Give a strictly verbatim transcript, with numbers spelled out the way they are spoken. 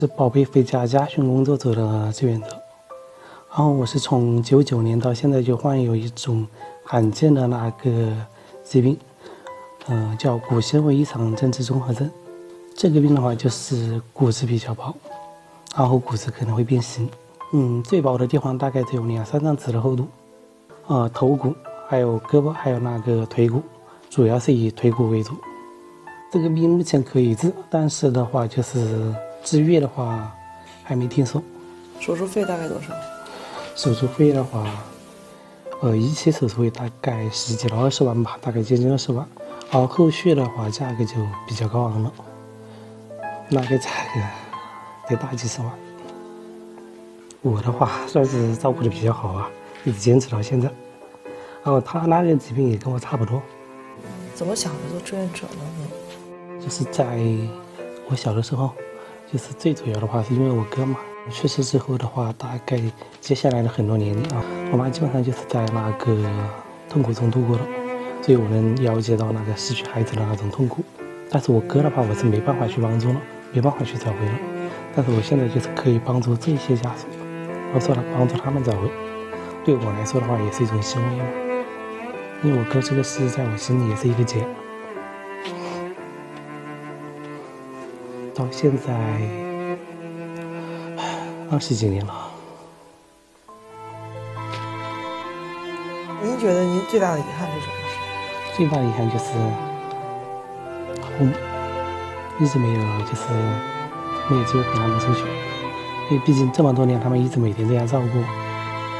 是宝贝回家家训工作组的志愿者，然后我是从九九年到现在就患有一种罕见的那个疾病，嗯、呃，叫骨纤维异常增殖综合症。这个病的话就是骨质比较薄，然后骨质可能会变形，嗯，最薄的地方大概只有两三张纸的厚度，呃，头骨还有胳膊还有那个腿骨，主要是以腿骨为主。这个病目前可以治，但是的话就是治愈的话还没听说。 手术费大概多少？ 手术费的话，呃，一期手术费大概十几到二十万吧，大概接近二十万。然后后续的话价格就比较高昂了，那个价格得大几十万。我的话算是照顾的比较好啊，一直坚持到现在。然后他那个疾病也跟我差不多。 怎么想着做志愿者呢？ 就是在我小的时候，就是最主要的话是因为我哥嘛去世之后的话，大概接下来的很多年啊，我妈基本上就是在那个痛苦中度过的，所以我能了解到那个失去孩子的那种痛苦。但是我哥的话，我是没办法去帮助了，没办法去找回了。但是我现在就是可以帮助这些家属，我说了帮助他们找回，对我来说的话也是一种欣慰嘛。因为我哥这个事在我心里也是一个结。到现在二十几年了。 您觉得您最大的遗憾是什么？ 最大的遗憾就是父母一直没有，就是没有机会陪他们出去，因为毕竟这么多年他们一直每天这样照顾我。